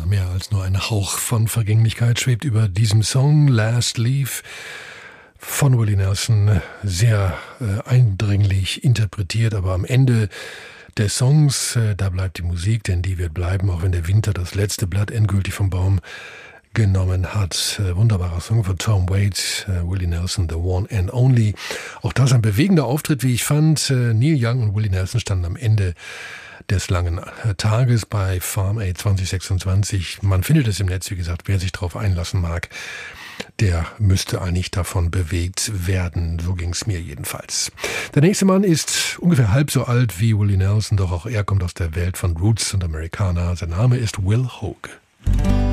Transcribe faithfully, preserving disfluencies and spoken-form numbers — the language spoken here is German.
Ja, mehr als nur ein Hauch von Vergänglichkeit schwebt über diesem Song Last Leaf von Willie Nelson. Sehr äh, eindringlich interpretiert, aber am Ende des Songs, äh, da bleibt die Musik, denn die wird bleiben, auch wenn der Winter das letzte Blatt endgültig vom Baum genommen hat. Äh, wunderbarer Song von Tom Waits, äh, Willie Nelson, The One and Only. Auch das ein bewegender Auftritt, wie ich fand. Äh, Neil Young und Willie Nelson standen am Ende des langen Tages bei Farm Aid zwanzig sechsundzwanzig. Man findet es im Netz, wie gesagt, wer sich darauf einlassen mag, der müsste eigentlich davon bewegt werden. So ging es mir jedenfalls. Der nächste Mann ist ungefähr halb so alt wie Willie Nelson, doch auch er kommt aus der Welt von Roots und Americana. Sein Name ist Will Hoge.